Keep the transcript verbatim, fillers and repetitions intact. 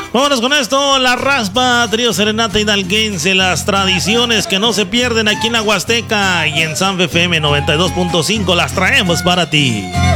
Vámonos con esto, La Raspa, trío serenata hidalguense, las tradiciones que no se pierden aquí en la Huasteca y en San F M noventa y dos punto cinco las traemos para ti.